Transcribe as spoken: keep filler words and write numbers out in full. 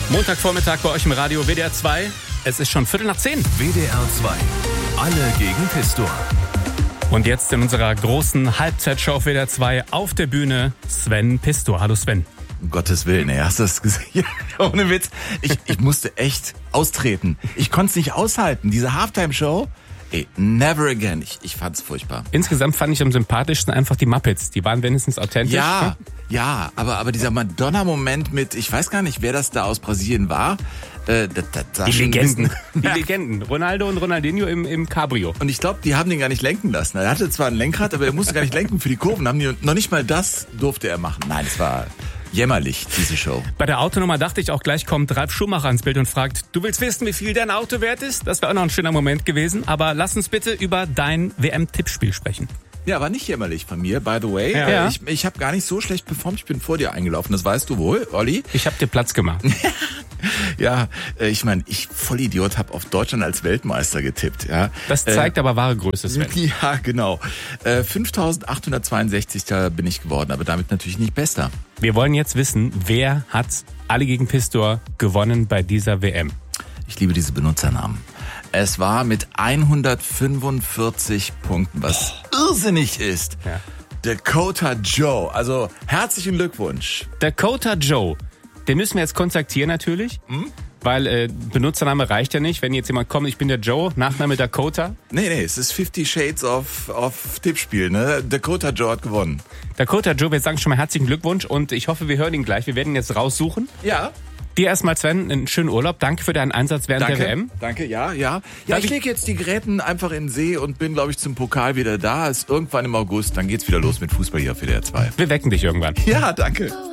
Montagvormittag bei euch im Radio W D R zwei. Es ist schon Viertel nach zehn. W D R zwei. Alle gegen Pistor. Und jetzt in unserer großen Halbzeitshow auf W D R zwei auf der Bühne Sven Pistor. Hallo Sven. Um Gottes Willen, ey, hast du das gesehen? Ohne Witz. Ich, ich musste echt austreten. Ich konnte es nicht aushalten. Diese Halftime-Show, ey, never again. Ich, ich fand's furchtbar. Insgesamt fand ich am sympathischsten einfach die Muppets. Die waren wenigstens authentisch. Ja, ja, aber, aber dieser Madonna-Moment mit, ich weiß gar nicht, wer das da aus Brasilien war. Äh, das, das sah Die schon ein Legenden. bisschen- Die Legenden. Ronaldo und Ronaldinho im, im Cabrio. Und ich glaube, die haben den gar nicht lenken lassen. Er hatte zwar ein Lenkrad, aber er musste gar nicht lenken für die Kurven. Haben die, noch nicht mal das durfte er machen. Nein, es war jämmerlich, diese Show. Bei der Autonummer dachte ich auch gleich, kommt Ralf Schumacher ins Bild und fragt, du willst wissen, wie viel dein Auto wert ist? Das wäre auch noch ein schöner Moment gewesen. Aber lass uns bitte über dein W M-Tippspiel sprechen. Ja, war nicht jämmerlich von mir, by the way. Ja. Äh, Ich, ich habe gar nicht so schlecht performt. Ich bin vor dir eingelaufen. Das weißt du wohl, Olli. Ich habe dir Platz gemacht. Ja, äh, ich meine, ich Vollidiot habe auf Deutschland als Weltmeister getippt. Ja. Das zeigt aber wahre Größe, Sven. Äh, ja, genau. Äh, fünftausendachthundertzweiundsechzig bin ich geworden, aber damit natürlich nicht bester. Wir wollen jetzt wissen, wer hat alle gegen Pistor gewonnen bei dieser W M? Ich liebe diese Benutzernamen. Es war mit hundertfünfundvierzig Punkten, was irrsinnig ist. Ja. Dakota Joe. Also herzlichen Glückwunsch. Dakota Joe, den müssen wir jetzt kontaktieren natürlich, weil äh, Benutzername reicht ja nicht. Wenn jetzt jemand kommt, ich bin der Joe, Nachname Dakota. Nee, nee, es ist Fifty Shades of, of Tippspiel, ne? Dakota Joe hat gewonnen. Dakota Joe, wir sagen schon mal herzlichen Glückwunsch und ich hoffe, wir hören ihn gleich. Wir werden ihn jetzt raussuchen. Ja. Dir erstmal, Sven, einen schönen Urlaub. Danke für deinen Einsatz während Danke, der W M. danke, ja, ja. Ja, Darf ich ich- lege jetzt die Geräten einfach in den See und bin, glaube ich, zum Pokal wieder da. Ist irgendwann im August, dann geht's wieder los mit Fußball hier auf W D R zwei. Wir wecken dich irgendwann. Ja, danke.